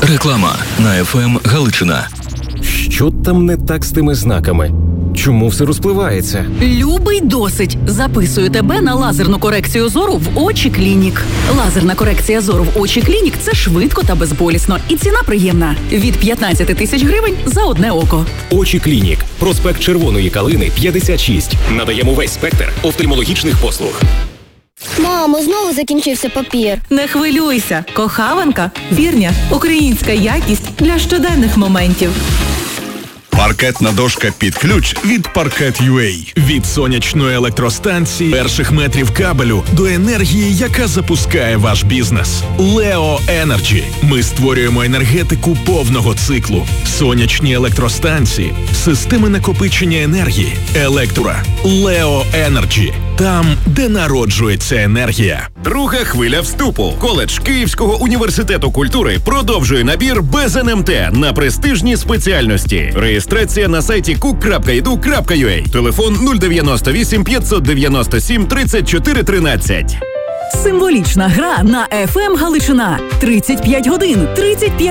Реклама на ФМ Галичина. Що там не так з тими знаками? Чому все розпливається? Любий, досить. Записую тебе на лазерну корекцію зору в Очі Клінік. Лазерна корекція зору в Очі Клінік – це швидко та безболісно. І ціна приємна. Від 15 тисяч гривень за одне око. Очі Клінік. Проспект Червоної Калини, 56. Надаємо весь спектр офтальмологічних послуг. Мамо, знову закінчився папір. Не хвилюйся. Кохаванка – вірня, українська якість для щоденних моментів. Паркетна дошка під ключ від Parket.ua. Від сонячної електростанції, перших метрів кабелю до енергії, яка запускає ваш бізнес. Leo Energy. Ми створюємо енергетику повного циклу. Сонячні електростанції, системи накопичення енергії, Електра. Leo Energy. Там, де народжується енергія. Друга хвиля вступу. Коледж Київського університету культури продовжує набір без НМТ на престижні спеціальності. Реєстрація на сайті cook.edu.ua. Телефон 098 597 34 13. Символічна гра на ФМ Галичина. 35 годин, 35